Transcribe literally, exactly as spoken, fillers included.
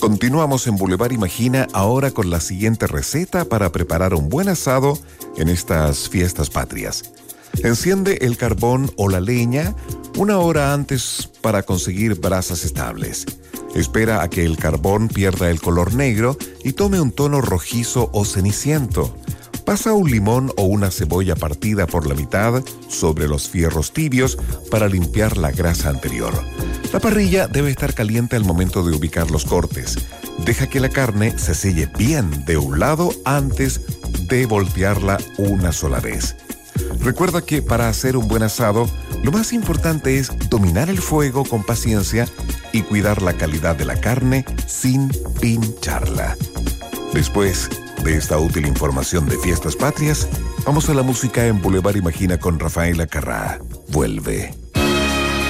Continuamos en Boulevard Imagina ahora con la siguiente receta para preparar un buen asado en estas fiestas patrias. Enciende el carbón o la leña una hora antes para conseguir brasas estables. Espera a que el carbón pierda el color negro y tome un tono rojizo o ceniciento. Pasa un limón o una cebolla partida por la mitad sobre los fierros tibios para limpiar la grasa anterior. La parrilla debe estar caliente al momento de ubicar los cortes. Deja que la carne se selle bien de un lado antes de voltearla una sola vez. Recuerda que para hacer un buen asado, lo más importante es dominar el fuego con paciencia y cuidar la calidad de la carne sin pincharla. Después de esta útil información de fiestas patrias, vamos a la música en Boulevard Imagina con Rafaela Carrá. Vuelve.